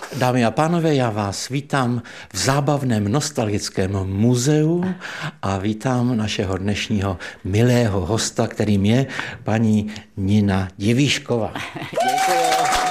Dámy a pánové, já vás vítám v zábavném nostalgickém muzeu a vítám našeho dnešního milého hosta, kterým je paní Nina Divíšková. Děkuji.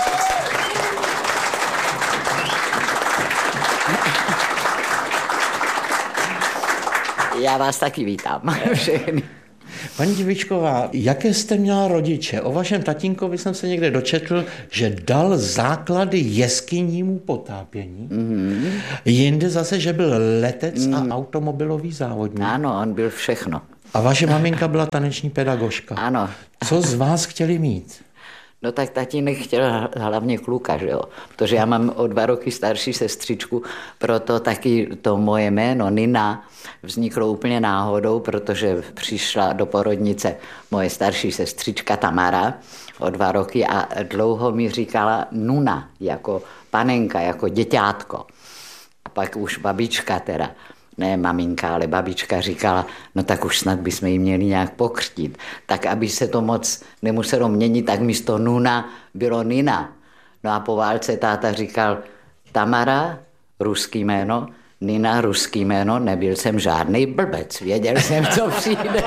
Já vás taky vítám všechny. Paní Divíšková, jaké jste měla rodiče? O vašem tatínkovi jsem se někde dočetl, že dal základy jeskynímu potápění. Jinde zase, že byl letec a automobilový závodník. Ano, on byl všechno. A vaše maminka byla taneční pedagožka. Ano. Co z vás chtěli mít? No tak tatínek chtěl hlavně kluka, že jo? Protože já mám o 2 roky starší sestřičku, proto taky to moje jméno Nina vzniklo úplně náhodou, protože přišla do porodnice moje starší sestřička Tamara o 2 roky a dlouho mi říkala Nuna, jako panenka, jako děťátko. A pak už babička teda, ne maminka, ale babička říkala, no tak už snad bychom ji měli nějak pokřtít. Tak aby se to moc nemuselo měnit, tak místo Nuna bylo Nina. No a po válce táta říkal, Tamara, ruský jméno, Nina, ruský jméno, nebyl jsem žádnej blbec, věděl jsem, co přijde.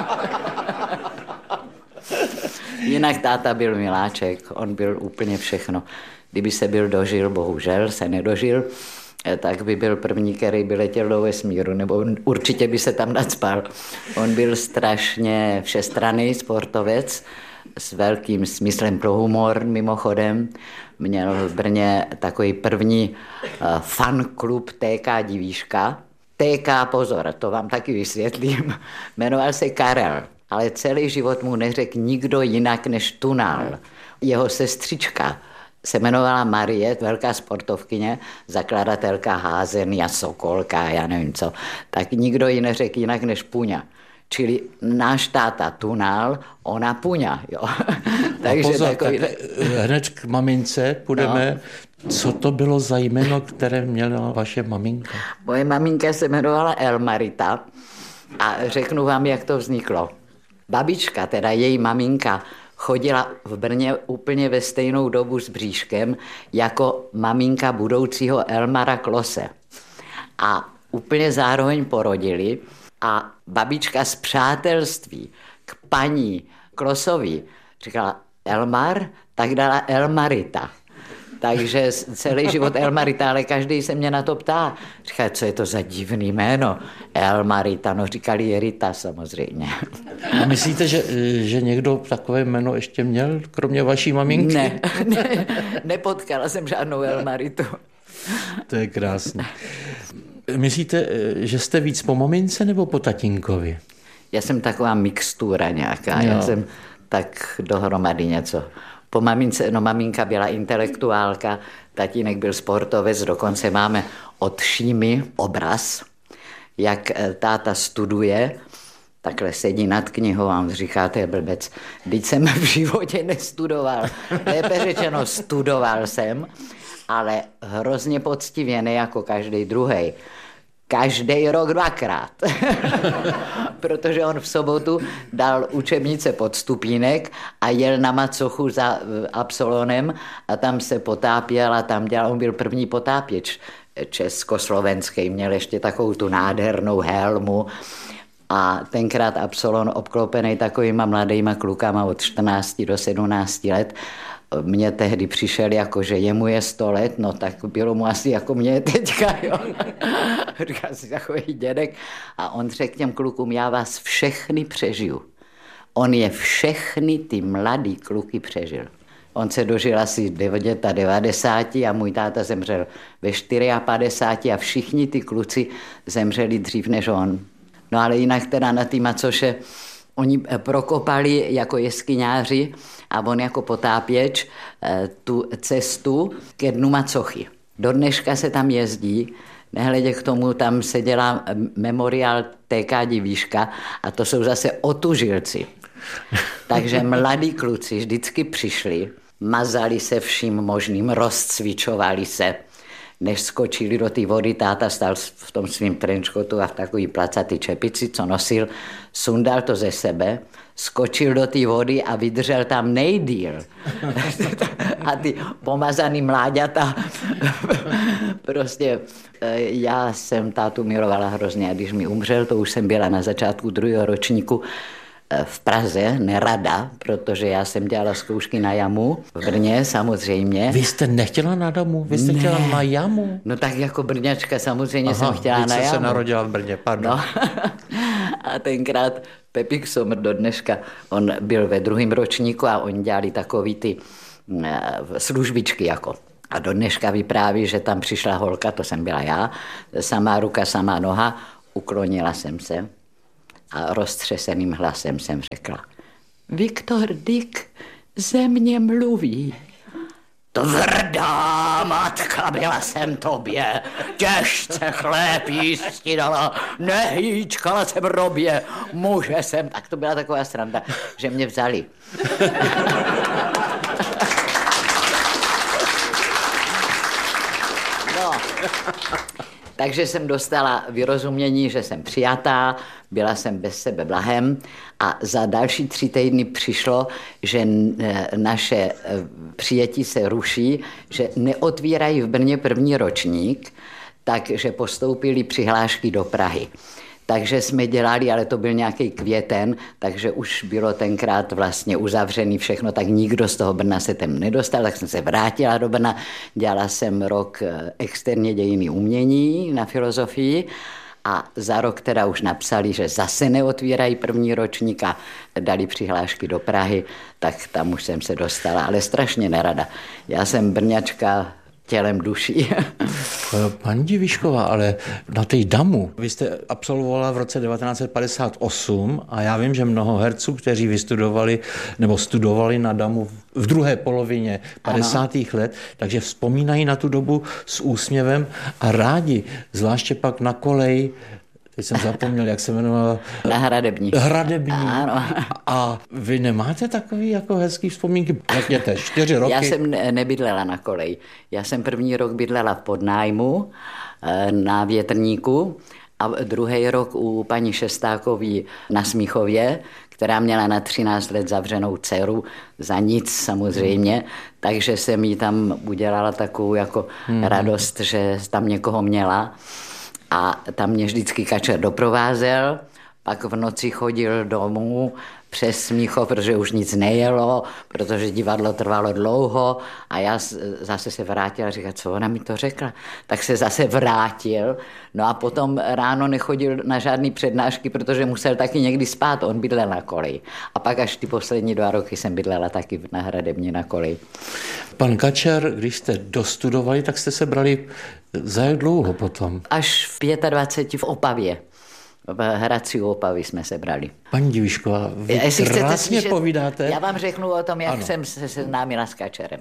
Jinak táta byl miláček, on byl úplně všechno. Kdyby se byl dožil, bohužel se nedožil, tak by byl první, který by letěl do vesmíru, nebo určitě by se tam nacpal. On byl strašně všestranný sportovec s velkým smyslem pro humor mimochodem. Měl v Brně takový první fanklub TK Divíška. TK, pozor, to vám taky vysvětlím, jmenoval se Karel, ale celý život mu neřekl nikdo jinak než Tunal. Jeho sestřička se jmenovala Marie, velká sportovkyně, zakladatelka házení a sokolka, já nevím co, tak nikdo ji neřekl jinak než Puňa. Čili náš táta Tunal, ona Puňa, jo. Takže pozor, takový... tak hned k mamince půjdeme. No. Co to bylo za jméno, které měla vaše maminka? Moje maminka se jmenovala Elmarita a řeknu vám, jak to vzniklo. Babička, teda její maminka, chodila v Brně úplně ve stejnou dobu s bříškem jako maminka budoucího Elmara Klose. A úplně zároveň porodili a babička z přátelství k paní Klosovi říkala Elmar, tak dala Elmarita. Takže celý život Elmarita, ale každý se mě na to ptá. Říká, co je to za divný jméno? Elmarita, no říkali je Rita samozřejmě. A myslíte, že někdo takové jméno ještě měl, kromě vaší maminky? Ne, nepotkala jsem žádnou Elmaritu. To je krásné. Myslíte, že jste víc po mamince nebo po tatínkovi? Já jsem taková mixtura nějaká, já jsem tak dohromady něco. Po mamince, no maminka byla intelektuálka, tatínek byl sportovec, dokonce máme od Šímy obraz, jak táta studuje, takhle sedí nad knihou a on říká, to je blbec, vždyť jsem v životě nestudoval, lépe řečeno studoval jsem, ale hrozně poctivě, ne jako každý druhej. Každý rok 2krát. Protože on v sobotu dal učebnice pod stupínek a jel na macochu za Absolonem a tam se potápěl a tam dělal, on byl první potápěč československý, měl ještě takovou tu nádhernou helmu a tenkrát Absolon obklopený takovýma mladýma klukama od 14 do 17 let. Mně tehdy přišel jako, že jemu je 100 let, no tak bylo mu asi jako mě teďka, jo. Říkal si takový dědek a on řekl těm klukům, já vás všechny přežiju. On je všechny ty mladý kluky přežil. On se dožil asi 90 a můj táta zemřel ve 54 a všichni ty kluci zemřeli dřív než on. No ale jinak teda na ty macoše oni prokopali jako jeskyňáři a on jako potápěč tu cestu ke dnu macochy. Do dneška se tam jezdí, nehledě k tomu tam se dělá memoriál TK Divíška a to jsou zase otužilci. Takže mladí kluci vždycky přišli, mazali se vším možným, rozcvičovali se. Než skočili do té vody, táta stál v tom svým trenčkotu a v takový placatý čepici, co nosil, sundal to ze sebe, skočil do té vody a vydržel tam nejdýl. A ty pomazaný mláďata. Prostě já jsem tátu milovala hrozně a když mi umřel, to už jsem byla na začátku 2. ročníku v Praze, nerada, protože já jsem dělala zkoušky na jamu v Brně samozřejmě. Vy jste nechtěla na jamu? Vy jste chtěla na jamu? No tak jako Brňačka samozřejmě jsem chtěla na jamu. se narodila v Brně, pardon. No. A tenkrát Pepík Somr do dneška, on byl ve 2. ročníku a oni dělali takový ty službičky jako. A do dneška vypráví, že tam přišla holka, to jsem byla já, samá ruka, samá noha, uklonila jsem se a roztřeseným hlasem jsem řekla: Viktor Dyk ze mě mluví. Tvrdá matka byla jsem tobě, těžce chléb jísti dala, nehýčkala jsem robě, muže jsem. Tak to byla taková sranda, že mě vzali. No, takže jsem dostala vyrozumění, že jsem přijatá, byla jsem bez sebe blahem a za další 3 týdny přišlo, že naše přijetí se ruší, že neotvírají v Brně 1. ročník, takže postoupili přihlášky do Prahy. Takže jsme dělali, ale to byl nějaký květen, takže už bylo tenkrát vlastně uzavřený všechno, tak nikdo z toho Brna se tam nedostal, tak jsem se vrátila do Brna, dělala jsem rok externě dějiny umění na filozofii a za rok teda už napsali, že zase neotvírají 1. ročník a dali přihlášky do Prahy, tak tam už jsem se dostala, ale strašně nerada. Já jsem Brňačka tělem duší. Paní Divíšková, ale na té damu, vy jste absolvovala v roce 1958 a já vím, že mnoho herců, kteří vystudovali nebo studovali na damu v druhé polovině 50. let, takže vzpomínají na tu dobu s úsměvem a rádi, zvláště pak na kolej. Teď jsem zapomněl, jak se jmenovala. Na Hradební. Hradební. Ano. A vy nemáte takový jako hezký vzpomínky? Řekněte, 4 roky. Já jsem nebydlela na koleji. Já jsem 1. rok bydlela v podnájmu na Větrníku a 2. rok u paní Šestákový na Smíchově, která měla na 13 let zavřenou dceru, za nic samozřejmě, takže jsem jí tam udělala takovou jako radost, že tam někoho měla. A tam mě vždycky Kačer doprovázel, pak v noci chodil domů přes Smíchov, protože už nic nejelo, protože divadlo trvalo dlouho a já zase se vrátila a říkala, co ona mi to řekla. Tak se zase vrátil, no a potom ráno nechodil na žádný přednášky, protože musel taky někdy spát, on bydlel na koleji. A pak až ty poslední 2 roky jsem bydlela taky na Hradební na koleji. Pan Kačer, když jste dostudovali, tak jste se brali za jak dlouho potom? Až v 25 v Opavě. V Hradci u Opavy jsme se brali. Paní Divíšková, vy krásně povídáte. Já vám řeknu o tom, jak jsem se seznámila s Kačerem.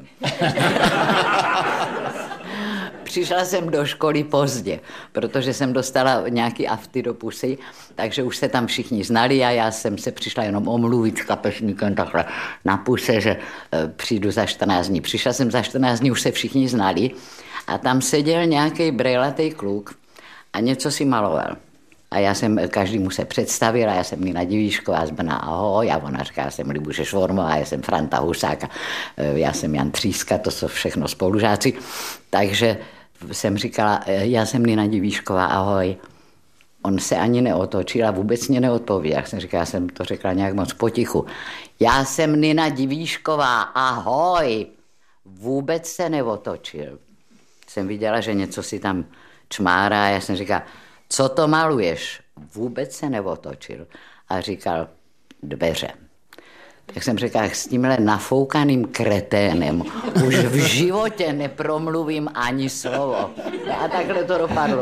Přišla jsem do školy pozdě, protože jsem dostala nějaký afty do pusy, takže už se tam všichni znali a já jsem se přišla jenom omluvit s kapesníkem takhle na puse, že přijdu za 14 dní. Přišla jsem za 14 dní, už se všichni znali a tam seděl nějaký brejlatý kluk a něco si maloval. A já jsem každému se představila, já jsem Nina Divíšková z Brna, ahoj, a ona říká, já jsem Libuše Švormová, já jsem Franta Husák, já jsem Jan Tříska, to jsou všechno spolužáci. Takže jsem říkala, já jsem Nina Divíšková, ahoj. On se ani neotočil a vůbec mě neodpověděl. Já jsem říkala, já jsem to řekla nějak moc potichu. Já jsem Nina Divíšková, ahoj. Vůbec se neotočil. Jsem viděla, že něco si tam čmárá, já jsem říkala, co to maluješ? Vůbec se neotočil. A říkal, dveře. Tak jsem řekla, s tímhle nafoukaným kreténem už v životě nepromluvím ani slovo. A takhle to dopadlo.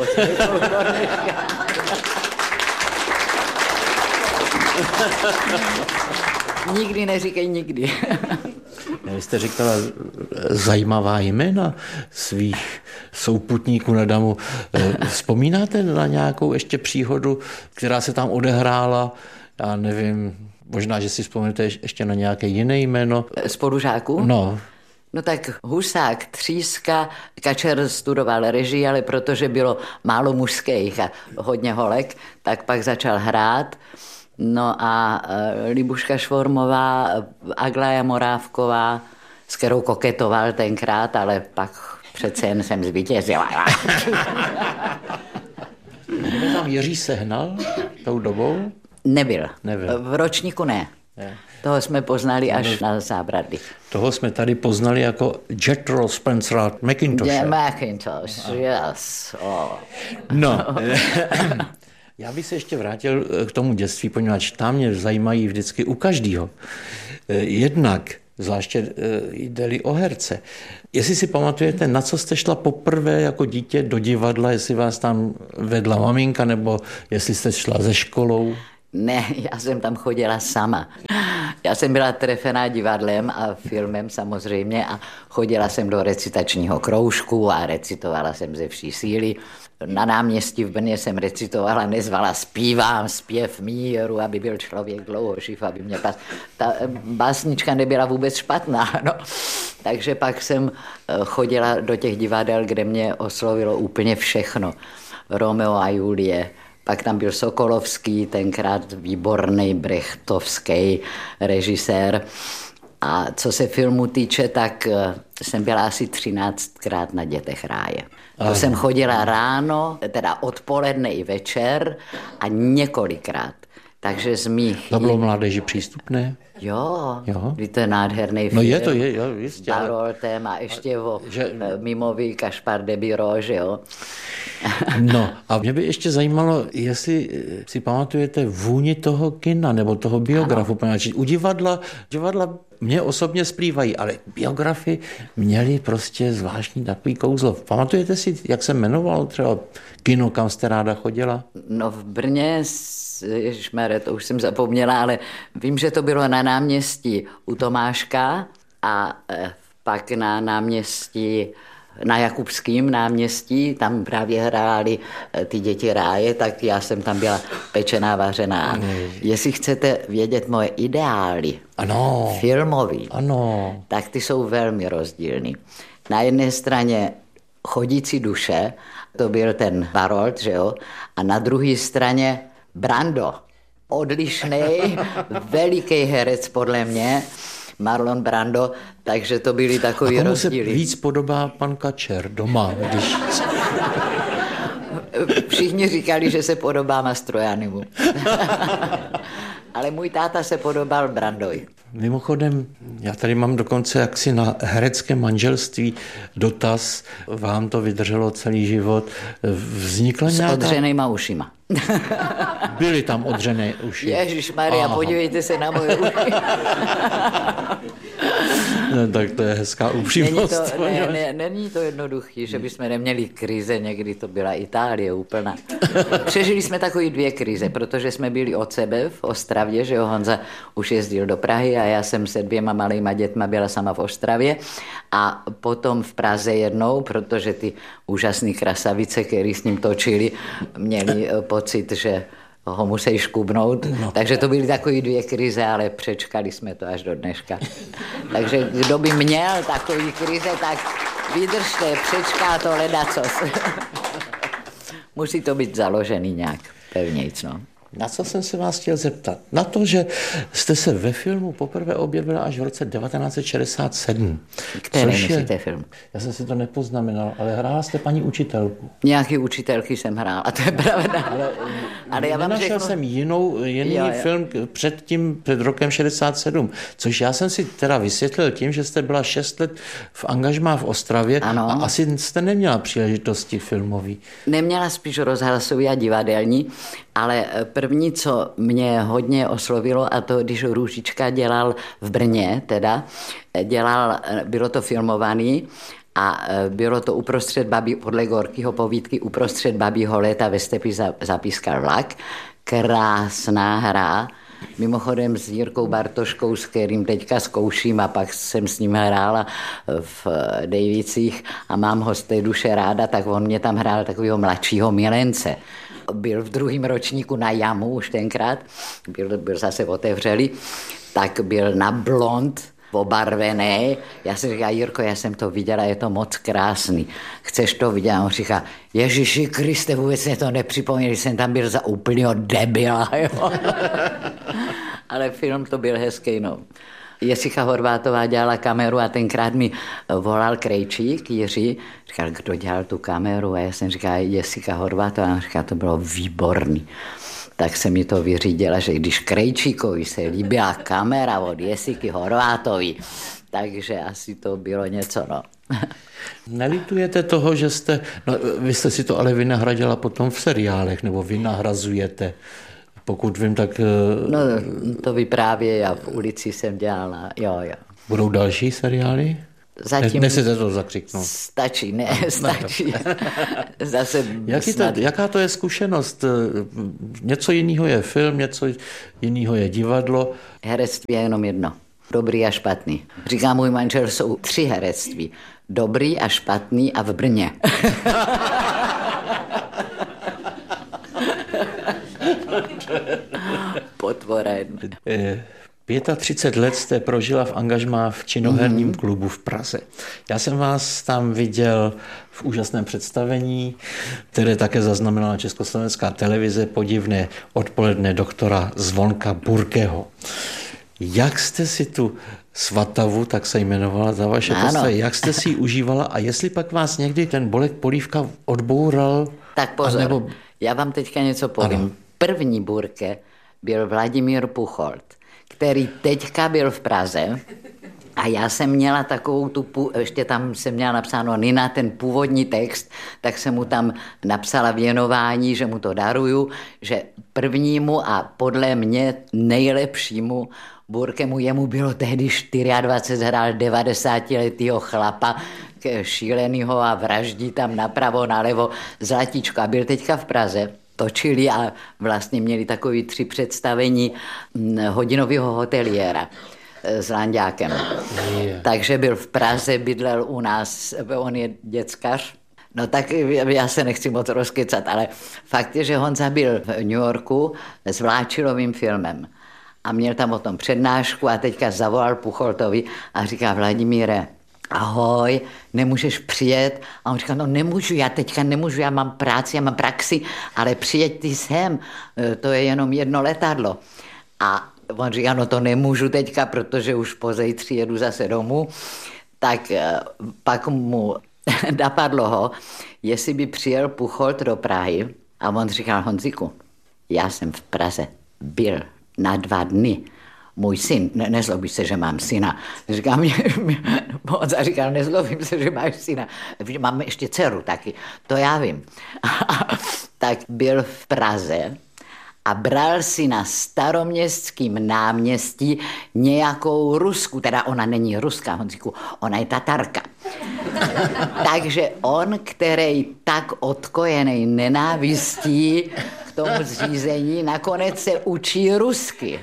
Nikdy neříkej nikdy. Vy jste říkala zajímavá jména svých souputníků na damu. Vzpomínáte na nějakou ještě příhodu, která se tam odehrála? Já nevím, možná, že si vzpomenete ještě na nějaké jiné jméno. Spolužáků? No. No tak Husák, Tříska, Kačer studoval režii, ale protože bylo málo mužských a hodně holek, tak pak začal hrát. No a Libuška Švormová, Aglaja Morávková, s kterou koketoval tenkrát, ale pak přece jen jsem zvítězila. Byl tam Jiří Sehnal tou dobou? Nebyl. V ročníku ne. Toho jsme poznali až na Zábradlí. Toho jsme tady poznali jako Jethro Spencer McIntoshe. McIntosh, yes. Oh. No, já bych se ještě vrátil k tomu dětství, poněvadž tam mě zajímají vždycky u každého. Jednak, zvláště jde-li o herce. Jestli si pamatujete, na co jste šla poprvé jako dítě do divadla, jestli vás tam vedla maminka, nebo jestli jste šla ze školou? Ne, já jsem tam chodila sama. Já jsem byla trefená divadlem a filmem samozřejmě a chodila jsem do recitačního kroužku a recitovala jsem ze vší síly. Na náměstí v Brně jsem recitovala, nezvala zpívám, zpěv míru, aby byl člověk dlouhoživ, aby mě ta básnička nebyla vůbec špatná. No. Takže pak jsem chodila do těch divadel, kde mě oslovilo úplně všechno. Romeo a Julie, pak tam byl Sokolovský, tenkrát výborný brechtovský režisér. A co se filmu týče, tak jsem byla asi 13krát na Dětech ráje. To jsem chodila ráno, teda odpoledne i večer a několikrát. Takže z mých... To bylo mládeži přístupné? Jo. To je nádherný film. No je to, jo, jistě. Baroltem a ještě mimový Kašpar de Biro, že jo. No a mě by ještě zajímalo, jestli si pamatujete vůni toho kina nebo toho biografu. U divadla mě osobně splývají, ale biografy měly prostě zvláštní takový kouzlo. Pamatujete si, jak se jmenoval třeba kino, kam jste ráda chodila? No v Brně, ježišmarja, to už jsem zapomněla, ale vím, že to bylo na náměstí u Tomáška a pak na náměstí, na Jakubském náměstí, tam právě hráli ty Děti ráje, tak já jsem tam byla pečená, vařená. Jestli chcete vědět moje ideály, filmový, tak ty jsou velmi rozdílný. Na jedné straně Chodící duše, to byl ten Barold, že jo, a na druhé straně Brando, odlišný, veliký herec podle mě, Marlon Brando, takže to byly takový rozdíly. A komu se víc podobá pan Kačer doma? Když... Všichni říkali, že se podobá Mastrojanimu. Ale můj táta se podobal Brandovi. Mimochodem, já tady mám dokonce jaksi na herecké manželství dotaz. Vám to vydrželo celý život. Vznikla nějaká... S odřenýma ušima. Byly tam odřené uši. Ježišmarja, podívejte se na moje uši. No, tak to je hezká upřímnost. Není to jednoduchý, že bychom neměli krize, někdy to byla Itálie úplná. Přežili jsme takový 2 krize, protože jsme byli od sebe v Ostravě, že jo, Honza už jezdil do Prahy a já jsem se 2 malýma dětma byla sama v Ostravě a potom v Praze jednou, protože ty úžasné krasavice, které s ním točili, měli pocit, že ho musí škubnout. Takže to byly takové 2 krize, ale přečkali jsme to až do dneška. Takže kdo by měl takový krize, tak vydržte, přečká to ledacos. Musí to být založený nějak pevnějc, no. Na co jsem se vás chtěl zeptat? Na to, že jste se ve filmu poprvé objevila až v roce 1967. Který myslíte film? Já jsem si to nepoznamenal, ale hrála jste paní učitelku. Nějaký učitelky jsem hrála, a to je pravda. Ale já vám řeknu... jsem jiný film před rokem 67, což já jsem si teda vysvětlil tím, že jste byla 6 let v angažmá v Ostravě a asi jste neměla příležitosti filmový. Neměla, spíš rozhlasový a divadelní, ale první, co mě hodně oslovilo, a to když Růžička dělal v Brně, bylo to filmovaný a bylo to uprostřed podle Gorkyho povídky uprostřed babího léta ve stepi zapískal vlak. Krásná hra. Mimochodem s Jirkou Bartoškou, s kterým teďka zkouším a pak jsem s ním hrála v Dejvicích a mám ho z té duše ráda, tak on mě tam hrál takového mladšího milence. Byl v 2. ročníku na Jamu už tenkrát, byl zase otevřelý, tak byl na blond obarvený. Já jsem říkal, Jirko, já jsem to viděla, je to moc krásný. Chceš to vidět? A on říká, Ježiši Kriste, vůbec mě to nepřipomněl, jsem tam byl za úplného debila. Jo? Ale film to byl hezký, no. Jessica Horvátová dělala kameru a tenkrát mi volal Krejčík, Jiří, říkal, kdo dělal tu kameru? A já jsem říkal, Jessica Horvátová, a říkal, to bylo výborný. Tak se mi to vyřídila, že když Krejčíkovi se líbila kamera od Jessiky Horvátový, takže asi to bylo něco, no. Nelitujete toho, že jste, no, vy jste si to ale vynahradila potom v seriálech, nebo vynahrazujete? Pokud vím, tak... No, to vyprávěj, já v Ulici jsem dělala, jo. Budou další seriály? Zatím... Nesete to zakřiknout. Stačí. Zase jaká to je zkušenost? Něco jiného je film, něco jiného je divadlo. Herectví je jenom jedno. Dobrý a špatný. Říká můj manžel, jsou 3 herectví. Dobrý a špatný a v Brně. Potvoren. 35 let jste prožila v angažmá v činoherním klubu v Praze. Já jsem vás tam viděl v úžasném představení, které také zaznamenala Československá televize, Podivné odpoledne doktora Zvonka Burkeho. Jak jste si tu Svatavu, tak se jmenovala za vaše postavy, jak jste si ji užívala a jestli pak vás někdy ten Bolek Polívka odboural? Tak pozor, já vám teďka něco povím. Ano. První Burke byl Vladimír Pucholt, který teďka byl v Praze a já jsem měla takovou ještě tam jsem měla napsáno Nina, ten původní text, tak jsem mu tam napsala věnování, že mu to daruju, že prvnímu a podle mě nejlepšímu Burkemu, jemu bylo tehdy 24, hrál 90letýho chlapa, šílenýho a vraždí tam napravo, nalevo, zlatíčko a byl teďka v Praze. Točili a vlastně měli takový 3 představení hodinového hoteliéra s Lanďákem. Takže byl v Praze, bydlel u nás, on je děckař. No tak já se nechci moc rozkecat, ale fakt je, že Honza byl v New Yorku s Vláčilovým filmem a měl tam o tom přednášku a teďka zavolal Pucholtovi a říká, Vladimíre, ahoj, nemůžeš přijet? A on říká, no nemůžu, já teďka nemůžu, já mám práci, já mám praxi, ale přijeď ty sem, to je jenom 1 letadlo. A on říká, no to nemůžu teďka, protože už pozejtří jedu zase domů. Tak pak mu napadlo ho, jestli by přijel Pucholt do Prahy a on říkal, Honziku, já jsem v Praze byl na 2 dny. Můj syn, nezlobí se, že mám syna. Říkám, Honza říkal, nezlobím se, že máš syna. Mám ještě dceru taky, to já vím. Tak byl v Praze a bral si na Staroměstském náměstí nějakou Rusku, teda ona není Ruská, Honziku, ona je Tatarka. Takže on, který tak odkojený nenávistí k tomu zřízení, nakonec se učí rusky.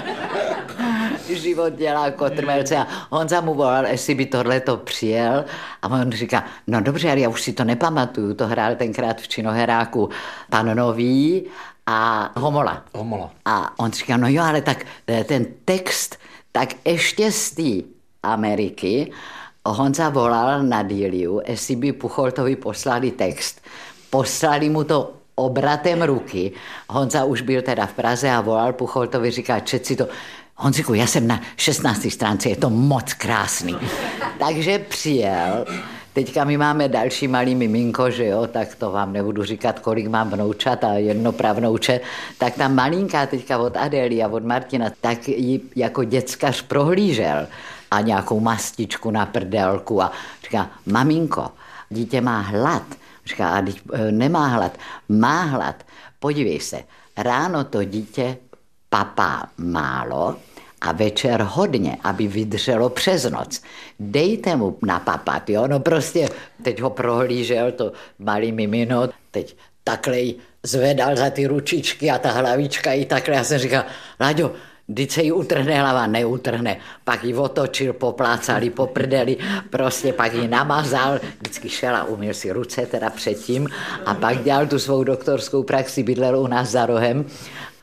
Život dělá kotrmelce a Honza mu volal, jestli by tohleto přijel a on říká, no dobře, ale já už si to nepamatuju, to hrál tenkrát v činoheráku Pan Nový a Homola. A on říká, no jo, ale tak ten text, tak ještě z té Ameriky Honza volal na Díliu, jestli by Pucholtovi poslali text. Poslali mu to obratem ruky. Honza už byl teda v Praze a volal Pucholtovi, říká, čet si to. Honziku, já jsem na 16. stránce, je to moc krásný. Takže přijel. Teďka my máme další malý miminko, že jo, tak to vám nebudu říkat, kolik mám vnoučat a 1 pravnouče. Tak ta malinká teďka od Adély a od Martina, tak ji jako děckař prohlížel a nějakou mastičku na prdelku a říká, maminko, dítě má hlad. Říká, a nemá hlad, má hlad. Podívej se, ráno to dítě papá málo a večer hodně, aby vydrželo přes noc. Dejte mu napapat, jo, no prostě, teď ho prohlížel, to malý mimino, teď takhle zvedal za ty ručičky a ta hlavička i takhle, já jsem říkal, Láďo, vždyť se jí utrhne hlava, neutrhne. Pak ji otočil, poplácali, poprdeli, prostě pak ji namazal, vždycky šel a umyl si ruce teda předtím a pak dělal tu svou doktorskou praxi, bydlel u nás za rohem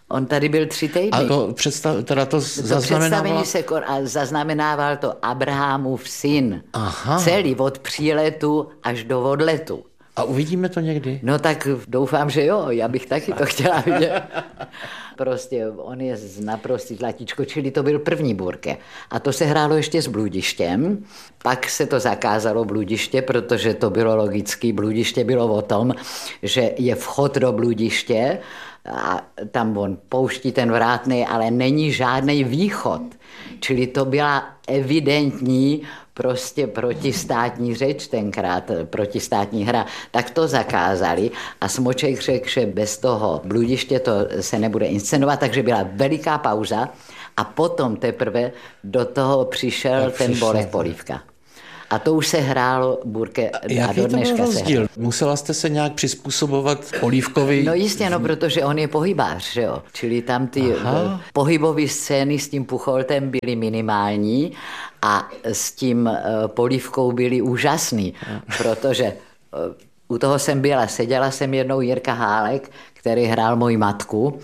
On tady byl 3 týdny. A to představení zaznamenával to Abrahamův syn. Aha. Celý od příletu až do odletu. A uvidíme to někdy? No tak doufám, že jo, já bych taky to chtěla vidět. Prostě on je naprostý zlatíčko, čili to byl první burke. A to se hrálo ještě s bludištěm, pak se to zakázalo bludiště, protože to bylo logický. Bludiště bylo o tom, že je vchod do bludiště a tam on pouští ten vrátný, ale není žádný východ. Čili to byla evidentní prostě protistátní řeč tenkrát, protistátní hra, tak to zakázali a Smoček řekl, že bez toho bludiště to se nebude inscenovat, takže byla veliká pauza a potom teprve do toho přišel ten Bolek Polívka. A to už se hrálo burke a do dneška se hrálo. Musela jste se nějak přizpůsobovat Polívkovi? No jistě, no, protože on je pohybář, že jo. Čili tam ty pohybové scény s tím Pucholtem byly minimální a s tím Polívkou byly úžasný, protože u toho jsem byla, seděla jsem jednou Jirka Hálek, který hrál moji matku.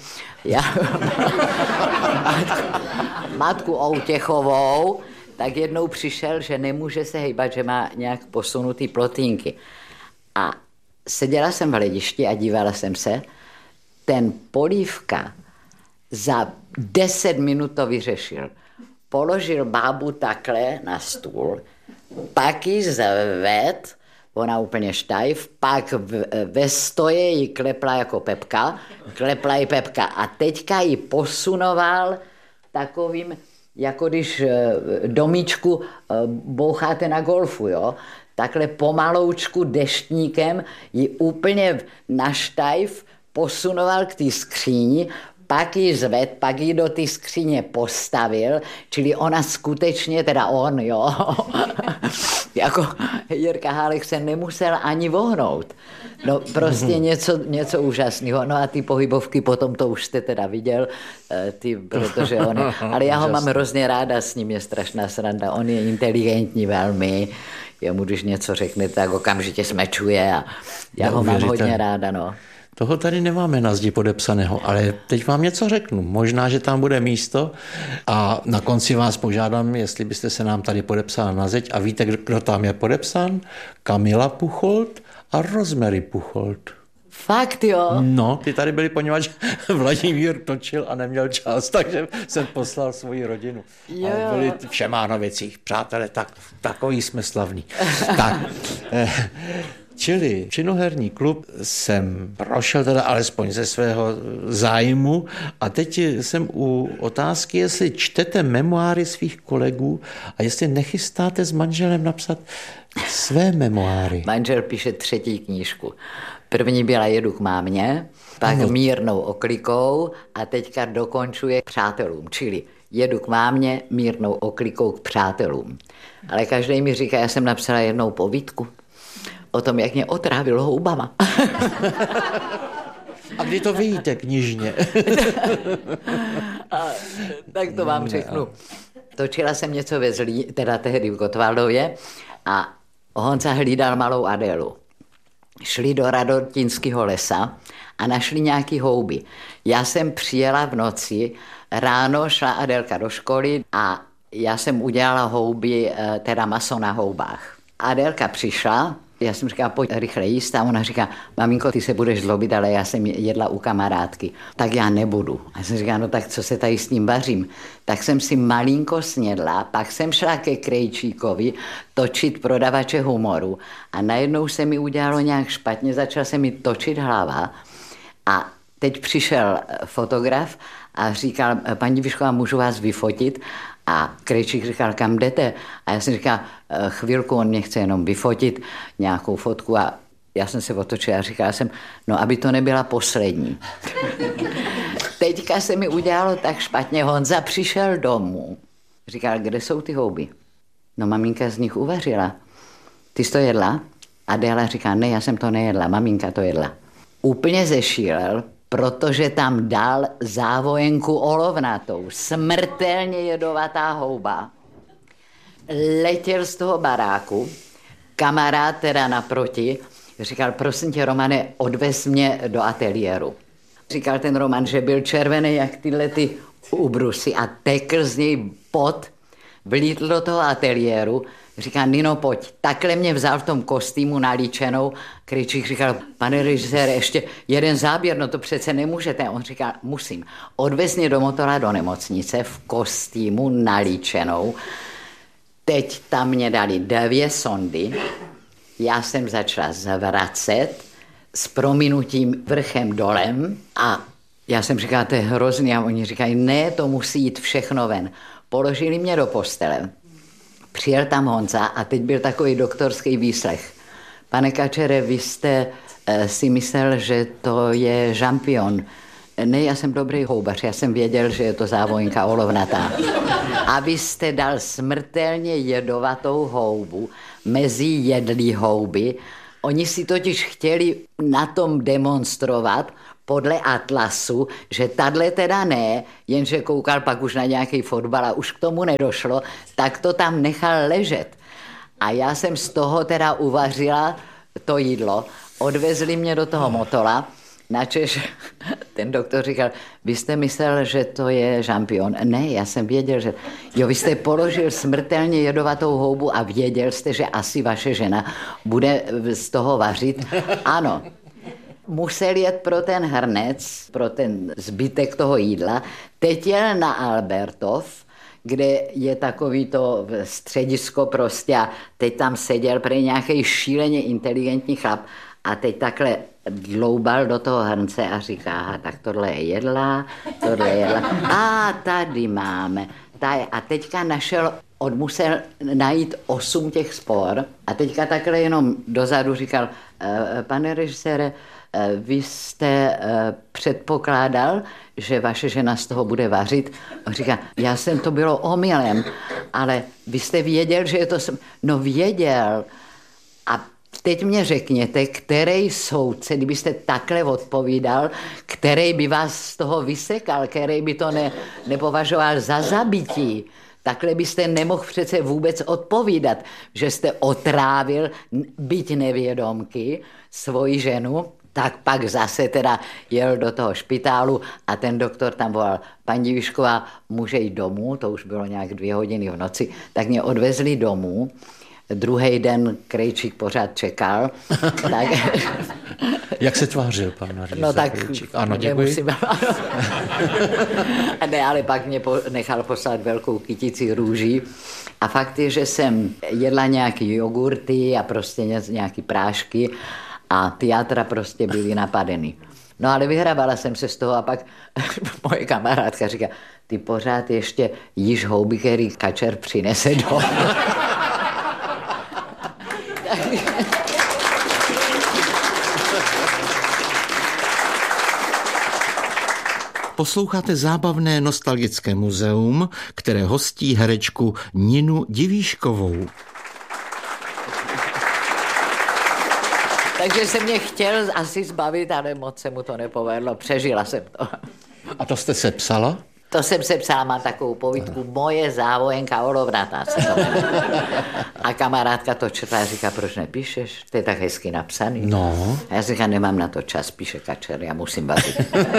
Matku Outěchovou, tak jednou přišel, že nemůže se hejbat, že má nějak posunutý plotínky. A seděla jsem v hledišti a dívala jsem se. Ten Polívka za 10 minut to vyřešil. Položil bábu takhle na stůl, pak ji zved, ona úplně štajv, pak ve stoje ji klepla jako Pepka, a teďka ji posunoval takovým, jako když domíčku boucháte na golfu, jo? Takhle pomaloučku deštníkem ji úplně na štajv posunoval k té skříni, pak ji zved, pak ji do té skříně postavil, čili ona skutečně, teda on, jo, jako Jirka Hálek se nemusel ani vohnout. No prostě něco úžasného. No a ty pohybovky, potom to už jste teda viděl, protože on je, ale já ho mám hrozně ráda, s ním je strašná sranda, on je inteligentní velmi, jemu když něco řekne, tak okamžitě smečuje a já ho mám hodně ráda, no. Toho tady nemáme na zdi podepsaného, ale teď vám něco řeknu. Možná, že tam bude místo a na konci vás požádám, jestli byste se nám tady podepsali na zeď a víte, kdo tam je podepsán? Kamila Pucholt a Rosemary Pucholt. Fakt jo? No, ty tady byli, poněvadž Vladimír točil a neměl čas, takže jsem poslal svoji rodinu. Jo. A byli v Šemánovicích, přátelé, takový jsme slavní. Tak, čili činoherní klub jsem prošel teda alespoň ze svého zájmu a teď jsem u otázky, jestli čtete memoáry svých kolegů a jestli nechystáte s manželem napsat své memoáry. Manžel píše 3. knížku. První byla Jedu k mámě, pak Mírnou oklikou a teďka dokončuje k přátelům, čili Jedu k mámě, Mírnou oklikou k přátelům. Ale každý mi říká, já jsem napsala jednou povídku o tom, jak mě otrávil houbama. A kdy to vyjíte knižně? Tak to vám řeknu. Točila jsem něco ve Zlí, teda tehdy v Gotwaldově a Honza hlídal malou Adélu. Šli do Radotinského lesa a našli nějaký houby. Já jsem přijela v noci, ráno šla Adélka do školy a já jsem udělala houby, teda maso na houbách. Adélka přišla, já jsem říkala, pojď rychle jíst a ona říká, maminko, ty se budeš zlobit, ale já jsem jedla u kamarádky. Tak já nebudu. A já jsem říkala, no tak co se tady s tím vařím? Tak jsem si malinko snědla, pak jsem šla ke Krejčíkovi točit Prodavače humoru a najednou se mi udělalo nějak špatně, začala se mi točit hlava a teď přišel fotograf a říkal, paní Vyšková, můžu vás vyfotit? A Krejčík říkal, kam jdete? A já jsem říkal, chvilku, on mě chce jenom vyfotit nějakou fotku a já jsem se otočila a říkala jsem, no aby to nebyla poslední. Teďka se mi udělalo tak špatně, Honza přišel domů. Říkal, kde jsou ty houby? No maminka z nich uvařila. Ty jsi to jedla? Adéla říká, ne, já jsem to nejedla, maminka to jedla. Úplně zešílel, protože tam dal závojenku olovnatou, smrtelně jedovatá houba. Letěl z toho baráku, kamarád teda naproti, říkal, prosím tě, Romane, odvez mě do ateliéru. Říkal ten Roman, že byl červený jak tyhle ty ubrusy a tekl z něj pot, vlítl do toho ateliéru, říká, Nino, pojď. Takhle mě vzal v tom kostýmu nalíčenou. Krejčík říkal, pane režisére, ještě jeden záběr, no to přece nemůžete. On říkal, musím. Odvez mě do Motola do nemocnice v kostýmu nalíčenou. Teď tam mě dali 2 sondy. Já jsem začala zvracet s prominutím vrchem dolem a já jsem říkala, to je hrozný. A oni říkají, ne, to musí jít všechno ven. Položili mě do postele. Přijel tam Honza a teď byl takový doktorský výslech. Pane Kačere, vy jste si myslel, že to je žampion. Ne, já jsem dobrý houbař, já jsem věděl, že je to závojnka olovnatá. A vy jste dal smrtelně jedovatou houbu mezi jedlí houby. Oni si totiž chtěli na tom demonstrovat podle atlasu, že tadle teda ne, jenže koukal pak už na nějaký fotbal a už k tomu nedošlo, tak to tam nechal ležet. A já jsem z toho teda uvařila to jídlo, odvezli mě do toho Motola, načež ten doktor říkal, vy jste myslel, že to je žampion. Ne, já jsem věděl, že... Jo, vy jste položil smrtelně jedovatou houbu a věděl jste, že asi vaše žena bude z toho vařit. Ano. Musel jet pro ten hrnec, pro ten zbytek toho jídla. Teď jel na Albertov, kde je takový to středisko prostě a teď tam seděl prý nějaký šíleně inteligentní chlap a teď takhle dloubal do toho hrnce a říká, aha, tak tohle je jedla, tohle je jedla. A tady máme. A teďka on musel najít 8 těch spor a teďka takhle jenom dozadu říkal, pane režisére, vy jste předpokládal, že vaše žena z toho bude vařit. On říká, já jsem to bylo omylem, ale vy jste věděl, že je to... No věděl. A teď mě řekněte, který soudce, kdybyste takhle odpovídal, který by vás z toho vysekal, který by to nepovažoval za zabití. Takhle byste nemohl přece vůbec odpovídat, že jste otrávil, byť nevědomky, svoji ženu. Tak pak zase teda jel do toho špitálu a ten doktor tam volal, paní Divíšková, může jít domů, to už bylo nějak 2 hodiny v noci, tak mě odvezli domů. Druhý den Krejčík pořád čekal. Tak... Jak se tvářil pan režisér No tak Krejčík? Ano, děkuji. Nemusím, ano. Ne, ale pak mě nechal poslat velkou kytici růží. A fakt je, že jsem jedla nějaký jogurty a prostě nějaký prášky a ty játra prostě byly napadeny. No ale vyhrabala jsem se z toho a pak moje kamarádka říká, ty pořád ještě jíš houby, který Kačer přinese domů. Posloucháte zábavné nostalgické muzeum, které hostí herečku Ninu Divíškovou. Takže se mě chtěl asi zbavit, ale moc se mu to nepovedlo. Přežila jsem to. A to jste se psala? To jsem se psala, mám takovou povídku, moje závojenka olovnatá. A kamarádka to četla a říká, proč nepíšeš? To je tak hezky napsaný. No. A já říkám, nemám na to čas, píše Kačer, já musím vařit.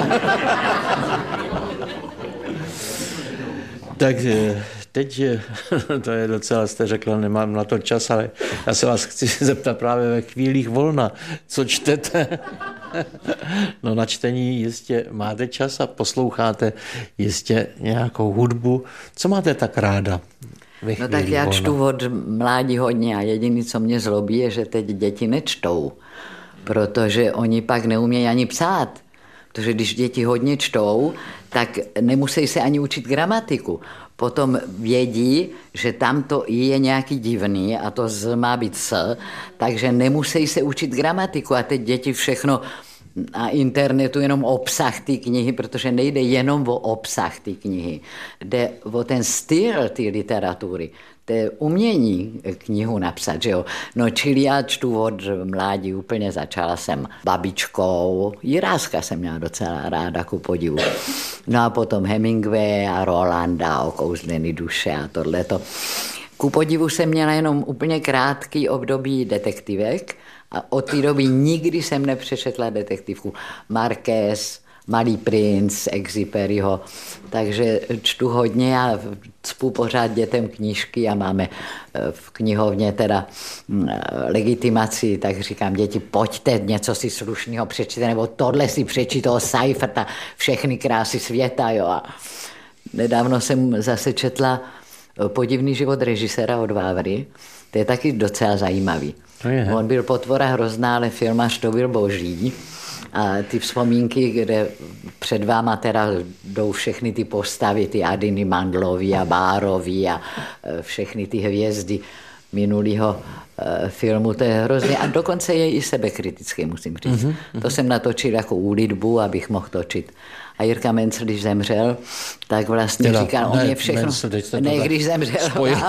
Tak teď, to je docela, jste řekla, nemám na to čas, ale já se vás chci zeptat právě ve chvílích volna, co čtete? No na čtení jistě máte čas a posloucháte jistě nějakou hudbu. Co máte tak ráda? No tak já čtu od mládí hodně a jediné, co mě zlobí, je, že teď děti nečtou, protože oni pak neumějí ani psát. Protože když děti hodně čtou, tak nemusí se ani učit gramatiku. Potom vědí, že tam to je nějaký divný a to z má být s, takže nemusí se učit gramatiku a teď děti všechno na internetu jenom obsah té knihy, protože nejde jenom o obsah té knihy, jde o ten styl té literatury, to je umění knihu napsat, že jo. No čili já čtu od mládí, úplně začala jsem babičkou, Jiráska jsem měla docela ráda, ku podivu. No a potom Hemingway a Rolanda, Okouzlený duše a tohleto. Ku podivu jsem měla jenom úplně krátký období detektivek a od té doby nikdy jsem nepřečetla detektivku. Marquez, Malý princ, Exupéryho, takže čtu hodně a cpu pořád dětem knížky a máme v knihovně teda legitimaci, tak říkám, děti, pojďte, něco si slušného přečtěte, nebo tohle si přečí toho Seiferta, všechny krásy světa, jo. A nedávno jsem zase četla Podivný život režiséra od Vávry, to je taky docela zajímavý. On byl potvora hrozná, ale filmař to byl boží. A ty vzpomínky, kde před váma teda jdou všechny ty postavy, ty Adiny Mandlový a Bárový a všechny ty hvězdy minulého filmu, to je hrozně. A dokonce je i sebekritický, musím říct. To jsem natočil jako úlitbu, abych mohl točit. A Jirka Mencel, když zemřel, tak vlastně teda, říkal, on je všechno... Když zemřel.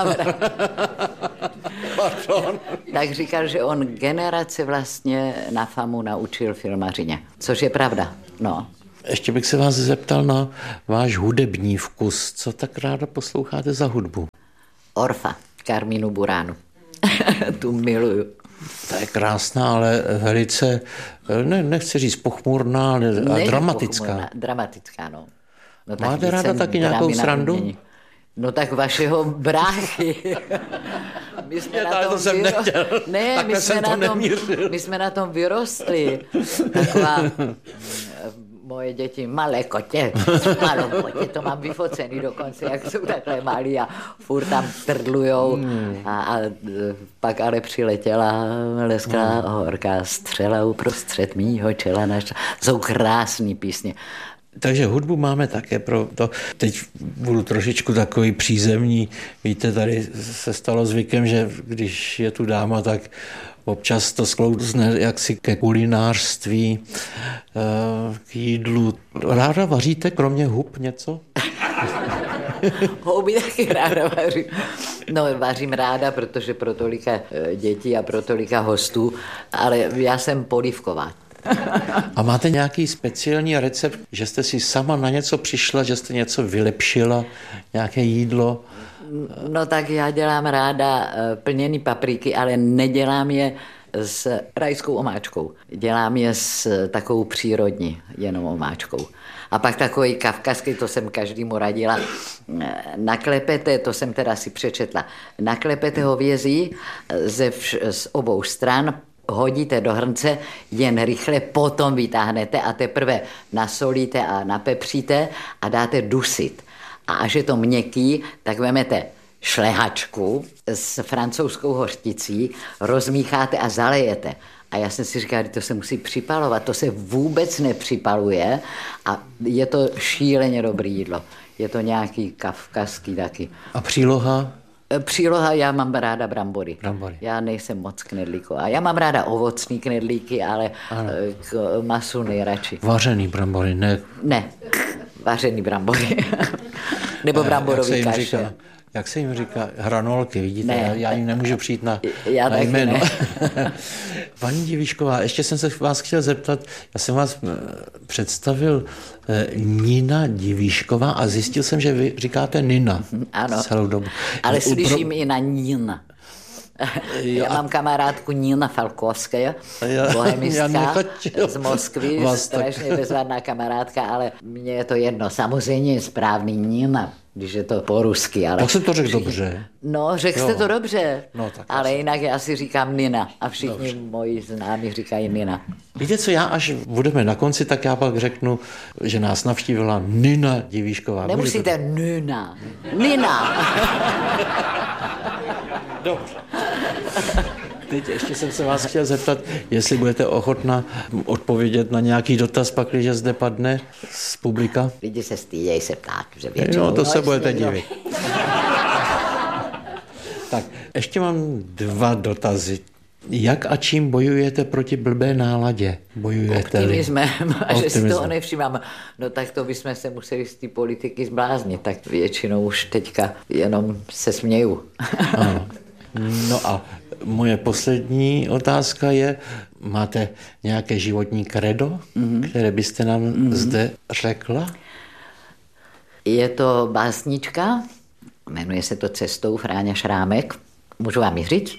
Tak říkal, že on generace vlastně na famu naučil filmařině, což je pravda. No. Ještě bych se vás zeptal na váš hudební vkus. Co tak ráda posloucháte za hudbu? Orfa, Carminu Buranu. Tu miluju. To je krásná, ale velice, nechci říct pochmurná, ale dramatická. Pochmurná, dramatická, no. Máte ráda taky nějakou srandu? No tak vašeho bráchy. My jsme na tom Ne, my jsme na tom vyrostli. Taková moje děti, malé kotě, to mám vyfocený dokonce, jak jsou takhle malí a furt tam trdlujou. A pak ale přiletěla lesklá horká střela uprostřed mýho čela. Jsou krásný písně. Takže hudbu máme také pro to. Teď budu trošičku takový přízemní. Víte, tady se stalo zvykem, že když je tu dáma, tak občas to sklouzne jaksi ke kulinářství, k jídlu. Ráda vaříte kromě hub něco? Houby taky ráda vařím. No, vařím ráda, protože pro tolika dětí a pro tolika hostů, ale já jsem polívková. A máte nějaký speciální recept, že jste si sama na něco přišla, že jste něco vylepšila, nějaké jídlo? No tak já dělám ráda plněný papriky, ale nedělám je s rajskou omáčkou. Dělám je s takovou přírodní, jenom omáčkou. A pak takový kavkazský, to jsem každému radila, naklepete, to jsem teda si přečetla, naklepete hovězí z obou stran, hodíte do hrnce, jen rychle potom vytáhnete a teprve nasolíte a napepříte a dáte dusit. A až je to měkký, tak vemete šlehačku s francouzskou hořticí, rozmícháte a zalejete. A já jsem si říkal, že to se musí připalovat, to se vůbec nepřipaluje a je to šíleně dobré jídlo. Je to nějaký kavkazský taky. A příloha? Příloha, já mám ráda brambory. Já nejsem moc knedlíková. Já mám ráda ovocný knedlíky, ale k masu nejradši. Vařený brambory, ne? Ne, vařený brambory. Nebo bramborový kaše. Jak se jim říká? Hranolky, vidíte? Ne. Já jim nemůžu přijít na jméno. Paní Divíšková, ještě jsem se vás chtěl zeptat, já jsem vás představil Nina Divíšková a zjistil jsem, že vy říkáte Nina. Ano, celou dobu. ale slyším i na Nina. Já mám kamarádku Nina Falkovská, bohemistka z Moskvy, strašně bezvadná kamarádka, ale mně je to jedno. Samozřejmě je správný Nina, když je to po rusky. Ale tak jsem to řekl dobře. No, řekl jste to dobře, no, ale jinak já si říkám Nina a všichni moji známí říkají Nina. Víte co, já až budeme na konci, tak já pak řeknu, že nás navštívila Nina Divíšková. Nemusíte Nina. Nina. Dobře. Teď ještě jsem se vás chtěl zeptat, jestli budete ochotna odpovědět na nějaký dotaz, pak, když zde padne z publika. Lidi se stydějí se ptát, že většinou. No, to se budete divit. Tak, ještě mám 2 dotazy. Jak a čím bojujete proti blbé náladě? Optimismem, a že si toho nevšímám. No tak to bychom se museli z té politiky zbláznit, tak většinou už teďka jenom se směju. Ano. No a moje poslední otázka je, máte nějaké životní kredo, které byste nám zde řekla? Je to básnička, jmenuje se to Cestou Fráňa Šrámek. Můžu vám ji říct?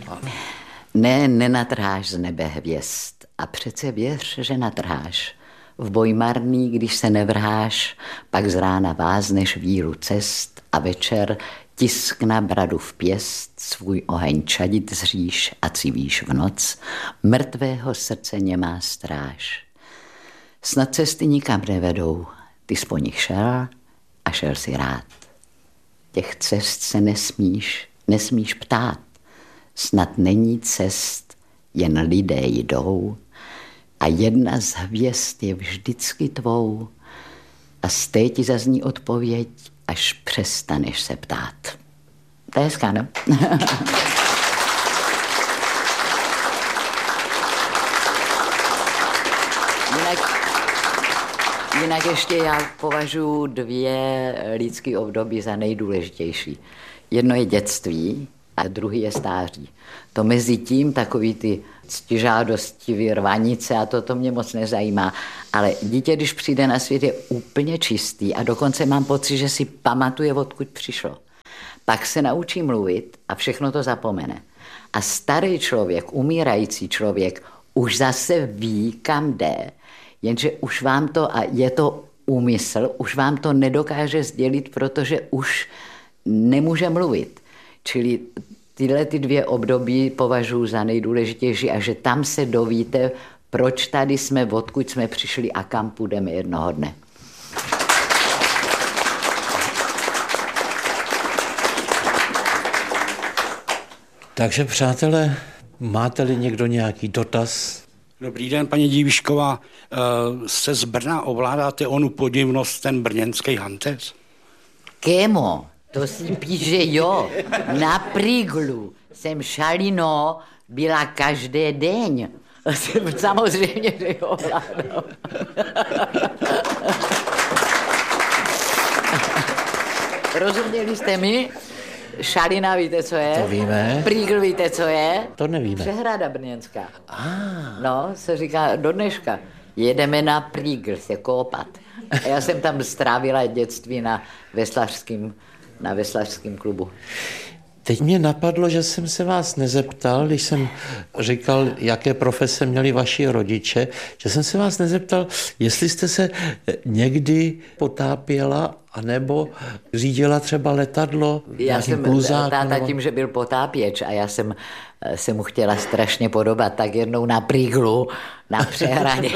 Ne, nenatrháš z nebe hvězd a přece věř, že natrháš. v boj marný, když se nevrháš, pak z rána vázneš víru cest a večer tisk na bradu v pěst, svůj oheň čadit zříš a civíš v noc, mrtvého srdce nemá stráž. Snad cesty nikam nevedou, ty jsi po nich šel a šel si rád. Těch cest se nesmíš ptát, snad není cest, jen lidé jdou a jedna z hvězd je vždycky tvou a z té ti zazní odpověď, až přestaneš se ptát. To je hezká, no? Jinak ještě já považuji 2 lidské období za nejdůležitější. Jedno je dětství a druhý je stáří. To mezi tím takový ty ctižádostivý rvanice a to mě moc nezajímá. Ale dítě, když přijde na svět, je úplně čistý a dokonce mám pocit, že si pamatuje, odkud přišlo. Pak se naučí mluvit a všechno to zapomene. A starý člověk, umírající člověk, už zase ví, kam jde, jenže už vám to, a je to úmysl, už vám to nedokáže sdělit, protože už nemůže mluvit. Čili tyhle 2 období považuji za nejdůležitější a že tam se dovíte, proč tady jsme, odkud jsme přišli a kam půjdeme jednoho dne. Takže přátelé, máte-li někdo nějaký dotaz? Dobrý den, paní Dívišková. Se z Brna ovládáte onu podivnost, ten brněnský hantec? Kémo, to si píše jo. Na Priglu jsem šalino byla každý den. Samozřejmě, že jo ovládám. Rozuměli jste mi? Šalina víte, co je? To víme. Prigl víte, co je? To nevíme. Přehrada brněnská. No, se říká do dneška. Jedeme na Prigl se koupat. A já jsem tam strávila dětství na veslařském klubu. Teď mě napadlo, že jsem se vás nezeptal, když jsem říkal, jaké profese měli vaši rodiče, že jsem se vás nezeptal, jestli jste se někdy potápěla, anebo řídila třeba letadlo. Já jsem táta tím, že byl potápěč a já jsem se mu chtěla strašně podobat, tak jednou na Priglu, na přehradě,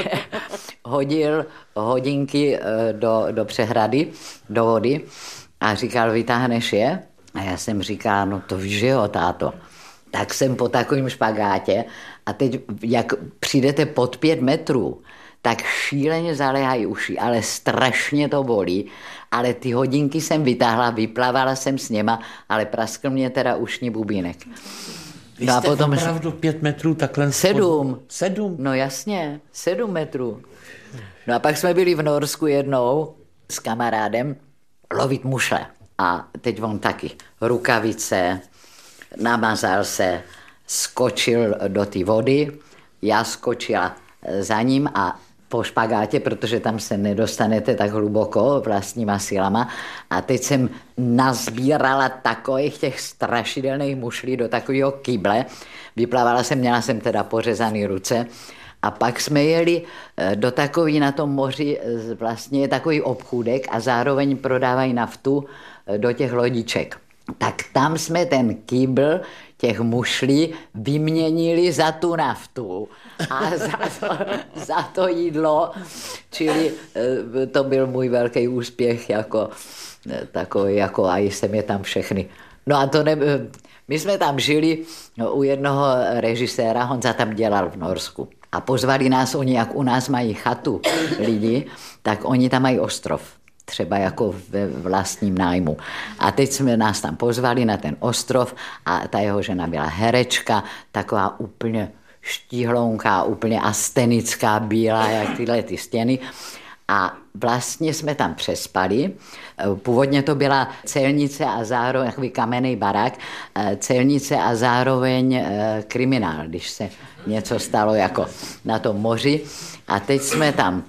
hodil hodinky do přehrady, do vody a říkal, vytáhneš je? A já jsem říkala, no to víš, že jo, táto. Tak jsem po takovém špagátě a teď, jak přijdete pod 5 metrů, tak šíleně zaléhají uši, ale strašně to bolí. Ale ty hodinky jsem vytáhla, vyplavala jsem s něma, ale praskl mě teda ušní bubínek. Vy jste potom opravdu 5 metrů takhle... 7. 7? No jasně, 7 metrů. No a pak jsme byli v Norsku jednou s kamarádem lovit mušle. A teď on taky rukavice, namazal se, skočil do té vody, já skočila za ním a po špagátě, protože tam se nedostanete tak hluboko vlastníma silama. A teď jsem nazbírala takových těch strašidelných mušlí do takového kyble. Vyplavala jsem, měla jsem teda pořezaný ruce. A pak jsme jeli do takový na tom moři, vlastně je takový obchůdek a zároveň prodávají naftu do těch lodiček. Tak tam jsme ten kýbl těch mušlí vyměnili za tu naftu a za to jídlo, čili to byl můj velký úspěch, jako takový, jako a jsem je tam všechny. No a to my jsme tam žili u jednoho režiséra, Honza tam dělal v Norsku. A pozvali nás oni, jak u nás mají chatu lidi, tak oni tam mají ostrov. Třeba jako ve vlastním nájmu. A teď jsme nás tam pozvali na ten ostrov a ta jeho žena byla herečka, taková úplně štíhlounká, úplně astenická, bílá, jak tyhle ty stěny. A vlastně jsme tam přespali. Původně to byla celnice a zároveň takový kamenný barák, celnice a zároveň kriminál, když se něco stalo jako na tom moři. A teď jsme tam,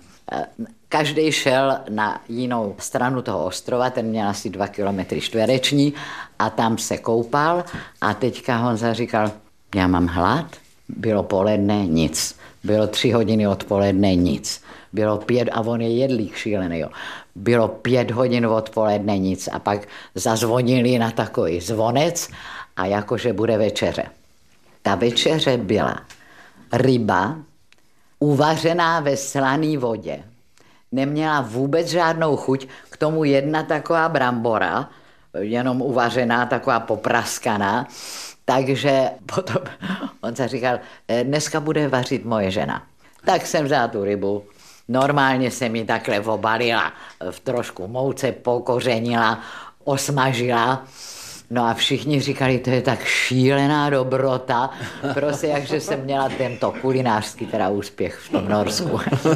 každý šel na jinou stranu toho ostrova, ten měl asi 2 kilometry čtvereční a tam se koupal a teďka Honza říkal, já mám hlad, bylo poledne, nic. Bylo 3 hodiny odpoledne, nic. Bylo 5, a on je jedlík šílený, jo. Bylo 5 hodin odpoledne nic a pak zazvonili na takový zvonec a jakože bude večeře. Ta večeře byla ryba uvařená ve slané vodě. Neměla vůbec žádnou chuť, k tomu jedna taková brambora, jenom uvařená, taková popraskaná. Takže potom on se říkal, dneska bude vařit moje žena. Tak jsem vzala tu rybu, normálně jsem ji takhle obalila, v trošku mouce pokořenila, osmažila. No a všichni říkali, to je tak šílená dobrota, prostě jakže jsem měla tento kulinářský teda úspěch v tom Norsku.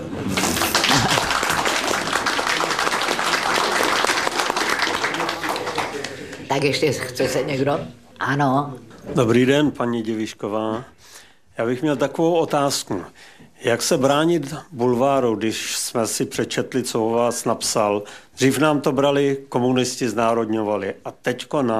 Tak ještě chce se někdo? Ano. Dobrý den, paní Divišková. Já bych měl takovou otázku. Jak se bránit bulváru, když jsme si přečetli, co o vás napsal? Dřív nám to brali, komunisti znárodňovali a teďko